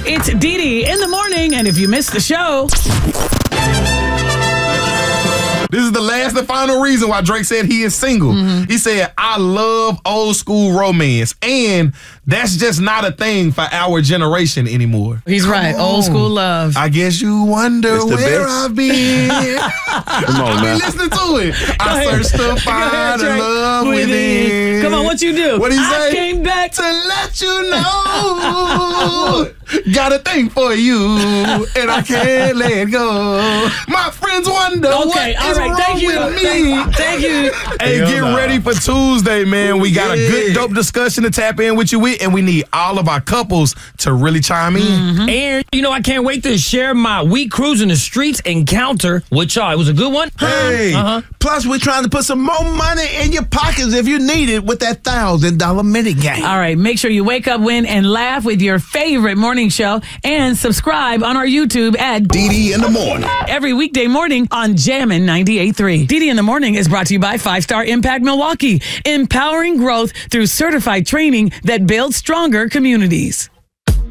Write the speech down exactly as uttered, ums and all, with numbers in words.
It's Dee Dee in the morning, and if you missed the show... This is the last and final reason why Drake said he is single. Mm-hmm. He said, I love old school romance. And that's just not a thing for our generation anymore. He's Come right. on. Old school love. I guess you wonder where best. I've been. Come on, I man. mean, listen to it. I searched to find a love within. Come on, what you do? What he I say? came back to let you know. Got a thing for you, and I can't let go. My friends wonder Okay, what all is right. wrong Thank you. with me. Thank, thank you. Hey, Hell get nah. ready for Tuesday, man. We got Yeah. a good, dope discussion to tap in with you with, and we need all of our couples to really chime in. Mm-hmm. And, you know, I can't wait to share my week cruising the streets encounter with y'all. It was a good one. Hey, Uh-huh. plus we're trying to put some more money in your pockets if you need it with that thousand dollar minute game. All right, make sure you wake up, win, and laugh with your favorite morning show, and subscribe on our YouTube at Dee Dee in the morning. every weekday morning on Jammin' ninety-eight point three. Dee Dee in the Morning is brought to you by Five Star Impact Milwaukee, empowering growth through certified training that builds stronger communities.